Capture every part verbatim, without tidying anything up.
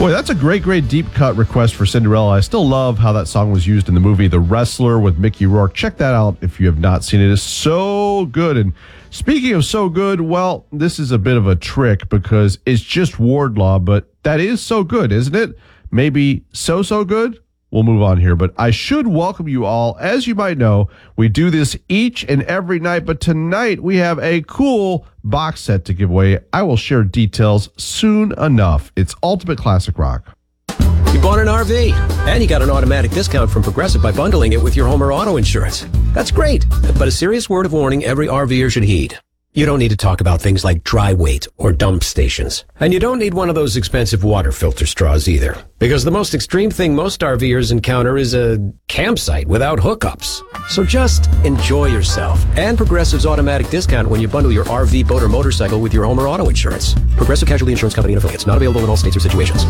Boy, that's a great, great deep cut request for Cinderella. I still love how that song was used in the movie The Wrestler with Mickey Rourke. Check that out if you have not seen it. It's so good. And speaking of so good, well, this is a bit of a trick because it's just Wardlaw, but that is so good, isn't it? Maybe so, so good? We'll move on here, but I should welcome you all. As you might know, we do this each and every night, but tonight we have a cool box set to give away. I will share details soon enough. It's Ultimate Classic Rock. You bought an R V, and you got an automatic discount from Progressive by bundling it with your home or auto insurance. That's great, but a serious word of warning every RVer should heed. You don't need to talk about things like dry weight or dump stations. And you don't need one of those expensive water filter straws either. Because the most extreme thing most RVers encounter is a campsite without hookups. So just enjoy yourself. And Progressive's automatic discount when you bundle your R V, boat, or motorcycle with your home or auto insurance. Progressive Casualty Insurance Company and affiliates. Not available in all states or situations.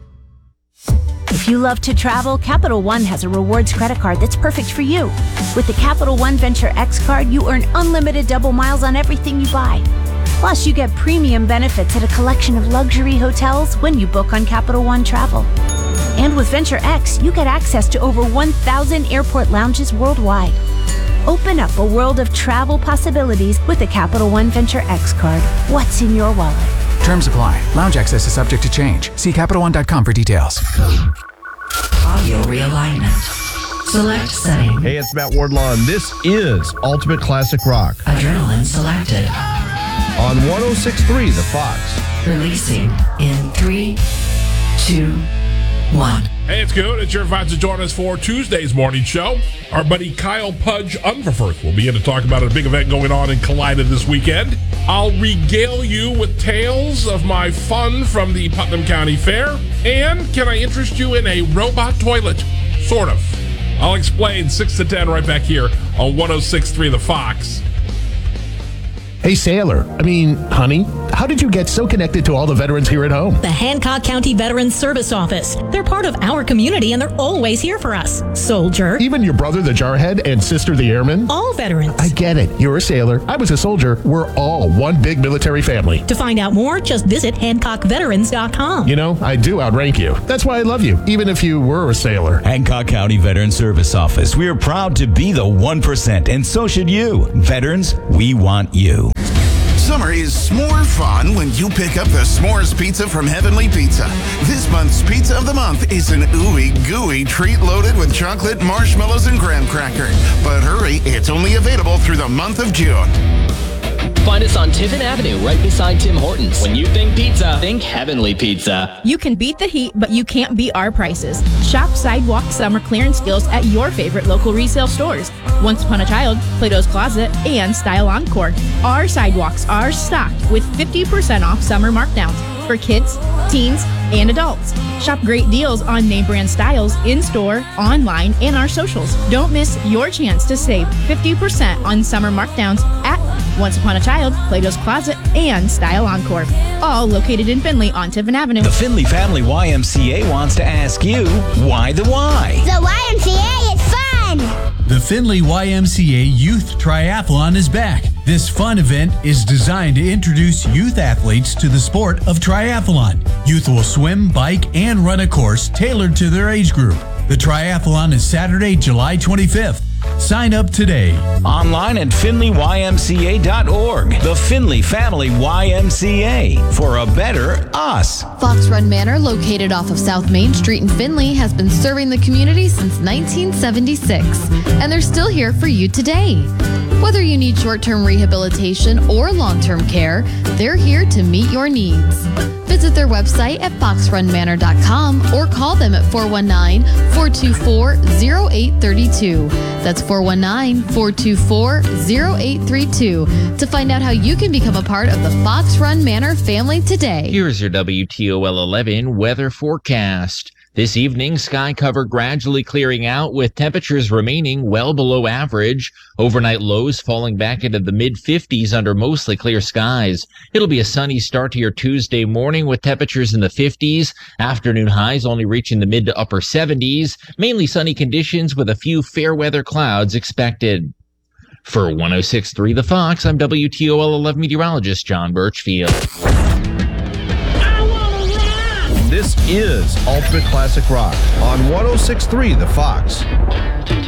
If you love to travel, Capital One has a rewards credit card that's perfect for you. With the Capital One Venture X card, you earn unlimited double miles on everything you buy. Plus, you get premium benefits at a collection of luxury hotels when you book on Capital One Travel. And with Venture X, you get access to over one thousand airport lounges worldwide. Open up a world of travel possibilities with the Capital One Venture X card. What's in your wallet? Terms apply. Lounge access is subject to change. See Capital One dot com for details. Audio realignment. Select setting. Hey, it's Matt Wardlaw, and this is Ultimate Classic Rock. Adrenaline selected. On one oh six point three, The Fox. Releasing in three, two, one. Hey, it's good. It's your advisor to join us for Tuesday's morning show. Our buddy Kyle Pudge Unverfirth will be in to talk about a big event going on in Kalida this weekend. I'll regale you with tales of my fun from the Putnam County Fair. And can I interest you in a robot toilet? Sort of. I'll explain six to ten right back here on one oh six point three The Fox. Hey, Sailor, I mean, honey, how did you get so connected to all the veterans here at home? The Hancock County Veterans Service Office. They're part of our community and they're always here for us. Soldier. Even your brother, the Jarhead, and sister, the Airman? All veterans. I get it. You're a sailor. I was a soldier. We're all one big military family. To find out more, just visit Hancock Veterans dot com. You know, I do outrank you. That's why I love you, even if you were a sailor. Hancock County Veterans Service Office. We are proud to be the one percent, and so should you. Veterans, we want you. Summer is s'more fun when you pick up the s'mores pizza from Heavenly Pizza. This month's Pizza of the Month is an ooey gooey treat loaded with chocolate, marshmallows, and graham cracker. But hurry, it's only available through the month of June. Find us on Tiffin Avenue, right beside Tim Hortons. When you think pizza, think Heavenly Pizza. You can beat the heat, but you can't beat our prices. Shop Sidewalk summer clearance deals at your favorite local resale stores. Once Upon a Child, Plato's Closet, and Style Encore. Our sidewalks are stocked with fifty percent off summer markdowns for kids, teens, and adults. Shop great deals on name brand styles in-store, online, and our socials. Don't miss your chance to save fifty percent on summer markdowns at Once Upon a Child, Plato's Closet, and Style Encore. All located in Findlay on Tiffin Avenue. The Findlay Family Y M C A wants to ask you, why the why? The Y M C A is fun! The Findlay Y M C A Youth Triathlon is back. This fun event is designed to introduce youth athletes to the sport of triathlon. Youth will swim, bike, and run a course tailored to their age group. The triathlon is Saturday, July twenty-fifth. Sign up today. Online at Findlay Y M C A dot org. The Findlay Family Y M C A. For a better us. Fox Run Manor, located off of South Main Street in Findlay, has been serving the community since nineteen seventy-six. And they're still here for you today. Whether you need short-term rehabilitation or long-term care, they're here to meet your needs. Visit their website at fox run manor dot com or call them at four one nine, four two four, zero eight three two. That's four one nine, four two four, zero eight three two to find out how you can become a part of the Fox Run Manor family today. Here's your W T O L eleven weather forecast. This evening, sky cover gradually clearing out with temperatures remaining well below average. Overnight lows falling back into the mid fifties under mostly clear skies. It'll be a sunny start to your Tuesday morning with temperatures in the fifties. Afternoon highs only reaching the mid to upper seventies. Mainly sunny conditions with a few fair weather clouds expected. For one oh six point three The Fox, I'm W T O L eleven meteorologist John Birchfield. This is Ultimate Classic Rock on one oh six point three The Fox.